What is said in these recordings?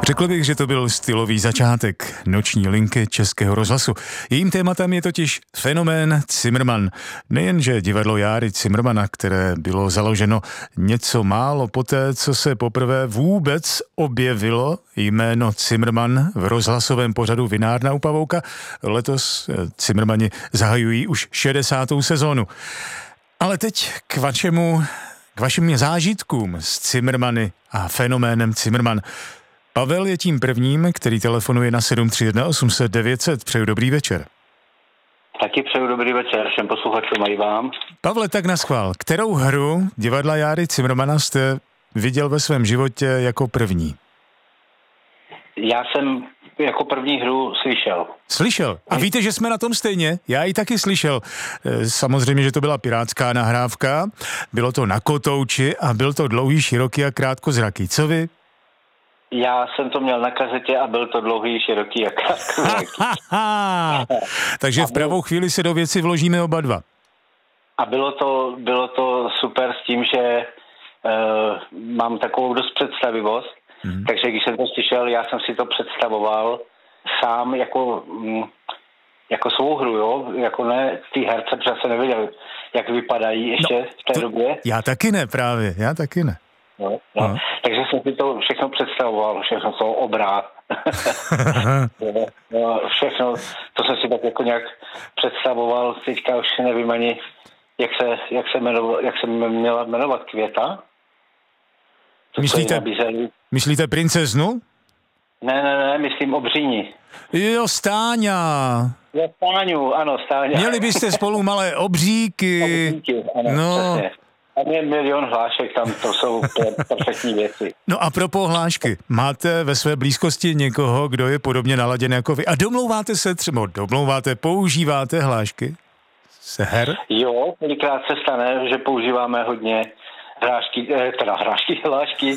Řekl bych, že to byl stylový začátek noční linky Českého rozhlasu. Jejím tématem je totiž fenomén Cimrman. Nejenže divadlo Járy Cimrmana, které bylo založeno něco málo poté, co se poprvé vůbec objevilo jméno Cimrman v rozhlasovém pořadu Vinárna u Pavouka, letos Cimrmani zahajují už 60. sezónu. Ale teď k vašim zážitkům s Cimrmany a fenoménem Cimrman. Pavel je tím prvním, který telefonuje na 731 800 900. Přeju dobrý večer. Taky přeju dobrý večer všem posluchačům a i vám. Pavle, tak naschvál. Kterou hru divadla Járy Cimrmana jste viděl ve svém životě jako první? Já jsem jako první hru slyšel. Slyšel? A víte, že jsme na tom stejně? Já ji taky slyšel. Samozřejmě, že to byla pirátská nahrávka, bylo to na kotouči a byl to dlouhý, široký a krátkozraký. Co vy? Já jsem to měl na kazetě a byl to dlouhý, široký a krátkozraký. Takže v pravou chvíli se do věci vložíme oba dva. A bylo to super s tím, že mám takovou dost představivost, takže když jsem to slyšel, já jsem si to představoval sám jako svou hru, jo? Jako ne ty herce, protože jsem nevěděl, jak vypadají ještě v té době. Já taky ne právě, No. Takže jsem si to všechno představoval, všechno to obrát. Všechno, to jsem si tak jako nějak představoval, teďka už nevím ani, jak se měla jmenovat Květa. Myslíte princeznu? Ne, myslím Obříni. Jo, Stáňa. Jo, Stáňu, ano, Stáňa. Měli byste spolu malé obříky. Ano, přesně. Tam je milion hlášek, tam to jsou perfektní věci. No a pro hlášky, máte ve své blízkosti někoho, kdo je podobně naladěn jako vy? A používáte hlášky z her? Jo, kolikrát se stane, že používáme hodně hlášky.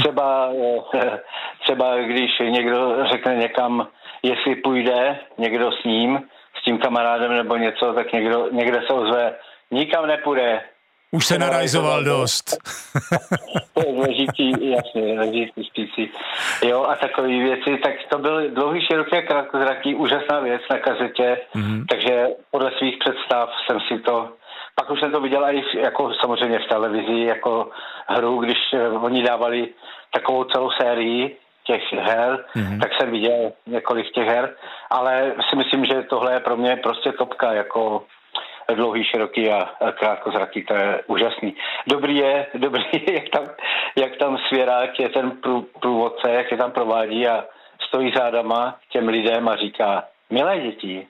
Třeba když někdo řekne někam, jestli půjde někdo s ním, s tím kamarádem nebo něco, tak někde se ozve, nikam nepůjde. Už se narajzoval dost. To je ležící spící. Jo, a takové věci, tak to byl dlouhý, široký a krátkozraký, úžasná věc na kazetě, takže podle svých představ jsem si to, pak už jsem to viděl i jako samozřejmě v televizi, jako hru, když oni dávali takovou celou sérii těch her, tak jsem viděl několik těch her, ale si myslím, že tohle je pro mě prostě topka, jako dlouhý, široký a krátkozraký, to je úžasný. Dobrý je, jak tam Svěrák je ten průvodce, jak je tam provádí a stojí zádama těm lidem a říká, milé děti.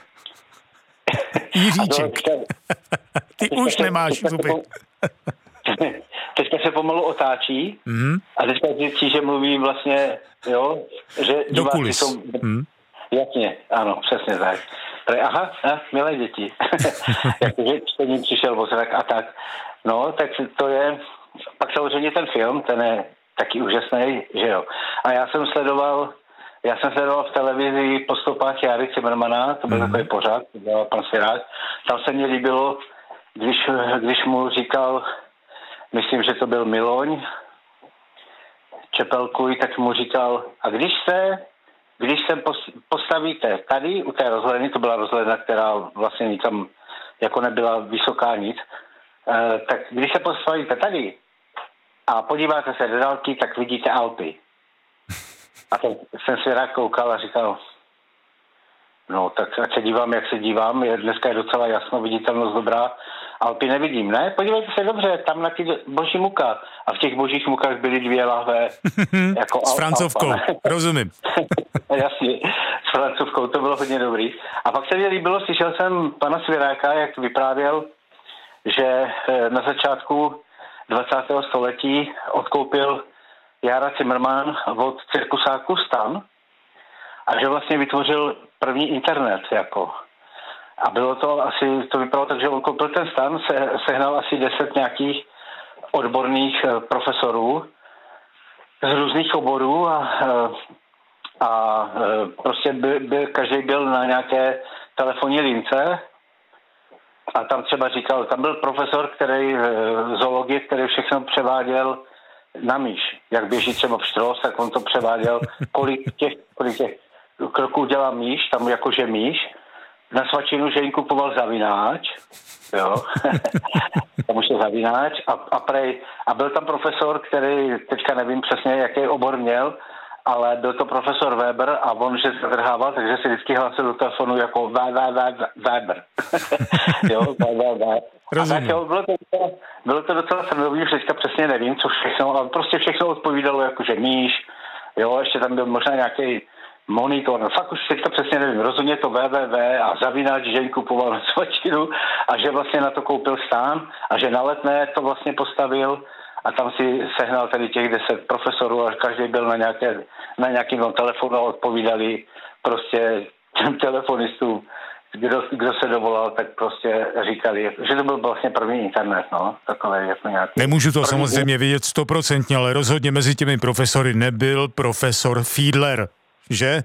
Jiříček, ty už nemáš zuby. Teďka se pomalu otáčí a teďka zjistí, že mluví vlastně, jo, že diváci jsou... Jasně, ano, přesně tak. Aha, milé děti. Jakože čtení přišel ozrak a tak. No, tak to je... Pak samozřejmě ten film, ten je taky úžasný, že jo. A já jsem sledoval v televizi Po stopách Járy Cimrmana, to byl takový pořad, to byl pan Svěrák. Tam se mně líbilo, když mu říkal, myslím, že to byl Miloň, Čepelkuj, tak mu říkal, a když se postavíte tady u té rozhledny, to byla rozhledna, která vlastně nikam jako nebyla vysoká nic, tak když se postavíte tady a podíváte se do dálky, tak vidíte Alpy. A tak jsem si rád koukal a říkal, no tak ať se dívám, jak se dívám, dneska je docela jasno, viditelnost dobrá, Alpy nevidím, ne? Podívejte se dobře, tam na ty boží muka. A v těch božích mukách byly 2 lahve. Jako s Francouzkou, rozumím. Jasně, s Francouzkou, to bylo hodně dobrý. A pak se mi líbilo, slyšel jsem pana Svěráka, jak vyprávěl, že na začátku 20. století odkoupil Jára Cimrman od cirkusáku Stan a že vlastně vytvořil první internet, jako. A bylo to to vypadalo tak, že on koupil ten stan, sehnal asi 10 nějakých odborných profesorů z různých oborů a prostě každý byl na nějaké telefonní lince a tam třeba říkal, tam byl profesor, zoologie, který všechno převáděl na myš. Jak běží třeba pštros, tak on to převáděl, kolik těch kroků dělá myš, tam jakože myš. Na svačinu, že jim kupoval zavináč, jo, tam už je zavináč a byl tam profesor, který, teďka nevím přesně, jaký obor měl, ale byl to profesor Weber a on, že zadrhával, takže si vždycky hlásil do telefonu jako Weber. Jo, a tak jo, bylo to docela srandový, že teďka přesně nevím, co všechno, ale prostě všechno odpovídalo jakože myš, jo, ještě tam byl možná nějaký monitor, no fakt už teďka přesně nevím, rozhodně to www a zavináč, že jim kupoval na svačinu a že vlastně na to koupil sám a že na Letné to vlastně postavil a tam si sehnal tady těch 10 profesorů a každý byl na nějakým telefonu a odpovídali prostě těm telefonistům, kdo se dovolal, tak prostě říkali, že to byl vlastně první internet, no, takové jako nějaký. Nemůžu to samozřejmě vidět 100%, ale rozhodně mezi těmi profesory nebyl profesor Fiedler. Že?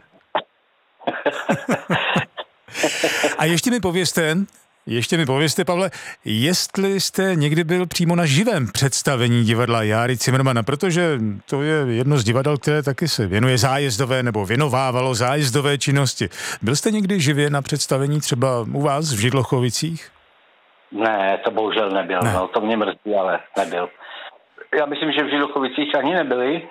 A ještě mi povězte, Pavle, jestli jste někdy byl přímo na živém představení divadla Járy Cimrmana, protože to je jedno z divadel, které taky se věnuje zájezdové nebo věnovávalo zájezdové činnosti. Byl jste někdy živě na představení třeba u vás v Židlochovicích? Ne, to bohužel nebyl, ne. No, to mě mrzí, ale nebyl. Já myslím, že v Židlochovicích ani nebyli,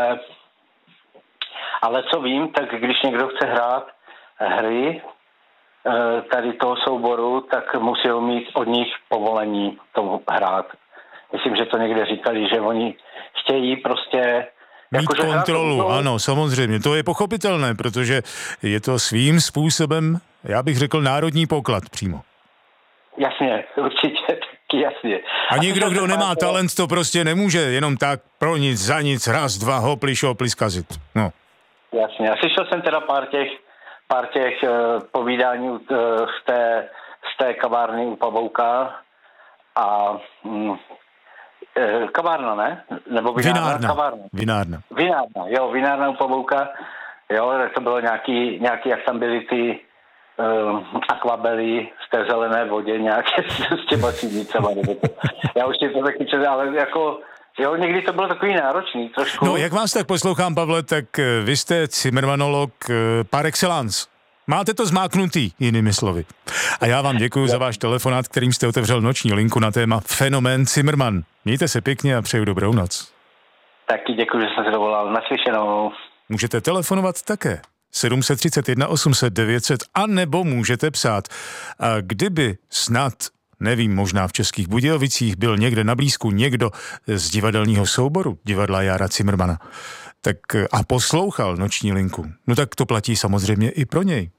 ale co vím, tak když někdo chce hrát hry tady toho souboru, tak musel mít od nich povolení to hrát. Myslím, že to někde říkali, že oni chtějí prostě... Mít kontrolu, ano, samozřejmě. To je pochopitelné, protože je to svým způsobem, já bych řekl, národní poklad přímo. Jasně, určitě, taky jasně. A někdo, kdo nemá talent, to prostě nemůže jenom tak pro nic, za nic, raz, dva, hopli, šopli zkazit. No. Jasně, a slyšel jsem teda pár těch povídání z té kavárny u Pavouka a kavárna, ne? Nebo vinárna? Kavárna. Vinárna u Pavouka, jo, to bylo nějaký, jak tam byly ty akvabely v té zelené vodě, nějaké s těma sídnicama, já už si to taky ale jako jo, někdy to bylo takový náročný trošku. No, jak vás tak poslouchám, Pavle, tak vy jste Cimrmanolog par excellence. Máte to zmáknutý, jinými slovy. A já vám děkuji za váš telefonát, kterým jste otevřel noční linku na téma Fenomén Cimrman. Mějte se pěkně a přeju dobrou noc. Taky děkuji, že jsem se dovolal. Naslyšenou. Můžete telefonovat také. 731 800 900 a nebo můžete psát. A kdyby snad, nevím, možná v Českých Budějovicích byl někde na blízku někdo z divadelního souboru divadla Jára Cimrmana, tak a poslouchal noční linku, no tak to platí samozřejmě i pro něj.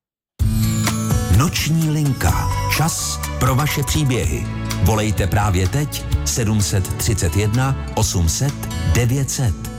Noční linka. Čas pro vaše příběhy. Volejte právě teď 731 800 900.